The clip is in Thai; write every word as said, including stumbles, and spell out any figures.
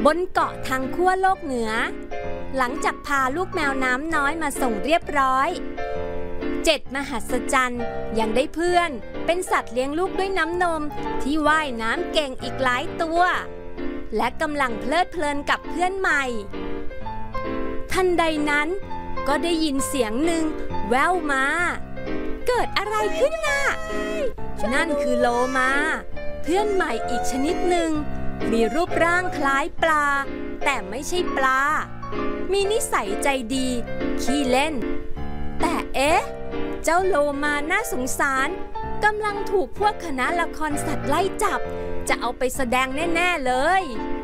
บนเกาะทางขั้วโลกเหนือหลังจากพาลูกแมวน้ำน้อยมาส่งเรียบร้อยเจ็ดมหัศจรรย์ยังได้เพื่อนเป็นสัตว์เลี้ยงลูกด้วยน้ำนมที่ว่ายน้ำเก่งอีกหลายตัวและกำลังเพลิดเพลินกับเพื่อนใหม่ทันใดนั้นก็ได้ยินเสียงหนึ่งแว่วมาเกิดอะไรขึ้นน่ะนั่นคือโลมาเพื่อนใหม่อีกชนิดหนึ่งมีรูปร่างคล้ายปลาแต่ไม่ใช่ปลามีนิสัยใจดีขี้เล่นแต่เอ๊ะเจ้าโลมาน่าสงสารกำลังถูกพวกคณะละครสัตว์ไล่จับจะเอาไปแสดงแน่ๆเลย